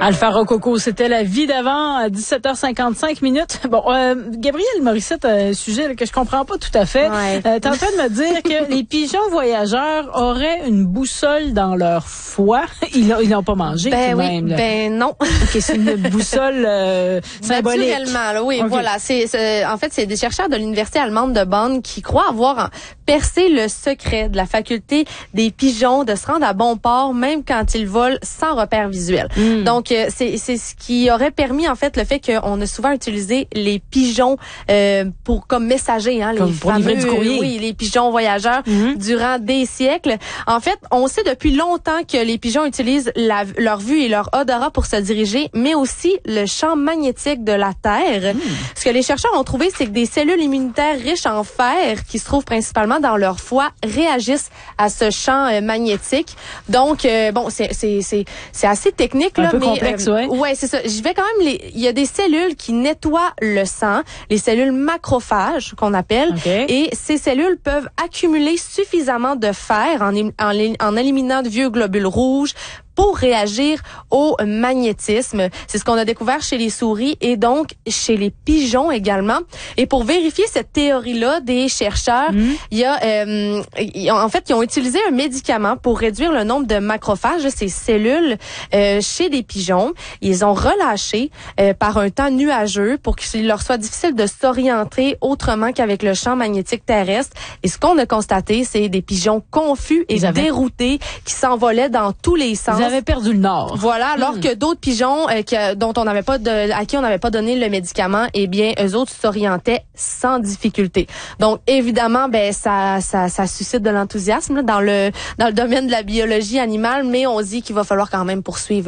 Alpha Rococo, c'était la vie d'avant à 17h55 minutes. Bon, Gabrielle Morissette, un sujet là, que je comprends pas tout à fait. Ouais. T'es en train de me dire que les pigeons voyageurs auraient une boussole dans leur foie. Ils l'ont pas mangé tout de même. Là. Ben non. Okay, c'est une boussole symbolique. Naturellement, là, oui, Okay. voilà. En fait, c'est des chercheurs de l'université allemande de Bonn qui croient avoir percé le secret de la faculté des pigeons de se rendre à bon port, même quand ils volent sans repère visuel. Donc, c'est ce qui aurait permis, en fait, le fait qu'on a souvent utilisé les pigeons comme messagers, hein, comme les pour fameux, livrer du courrier. oui, les pigeons voyageurs durant des siècles. En fait, on sait depuis longtemps que les pigeons utilisent leur vue et leur odorat pour se diriger, mais aussi le champ magnétique de la Terre. Ce que les chercheurs ont trouvé, c'est que des cellules immunitaires riches en fer, qui se trouvent principalement dans leur foie, réagissent à ce champ magnétique. Donc, bon, c'est assez technique, là, un peu mais complexe, ouais. Ouais, c'est ça. Je vais quand même il y a des cellules qui nettoient le sang, les cellules macrophages qu'on appelle, Okay. et ces cellules peuvent accumuler suffisamment de fer en éliminant de vieux globules rouges pour réagir au magnétisme. C'est ce qu'on a découvert chez les souris et donc chez les pigeons également. Et pour vérifier cette théorie-là, des chercheurs, il y a, en fait, ils ont utilisé un médicament pour réduire le nombre de macrophages, ces cellules, chez des pigeons. Ils ont relâché par un temps nuageux pour qu'il leur soit difficile de s'orienter autrement qu'avec le champ magnétique terrestre. Et ce qu'on a constaté, c'est des pigeons confus et déroutés qui s'envolaient dans tous les sens. Ils avaient perdu le nord. Voilà, alors que d'autres pigeons à qui on n'avait pas donné le médicament, eh bien, eux autres s'orientaient sans difficulté. Donc, évidemment, ben ça suscite de l'enthousiasme là, dans le domaine de la biologie animale, mais on dit qu'il va falloir quand même poursuivre